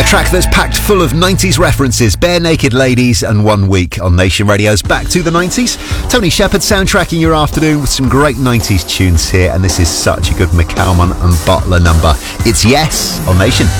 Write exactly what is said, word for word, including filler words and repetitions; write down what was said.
Track that's packed full of nineties references, Bare Naked Ladies and One Week on Nation Radio's Back to the nineties. Tony Shepherd soundtracking your afternoon with some great nineties tunes here, and this is such a good McCalman and Butler number. It's Yes on Nation.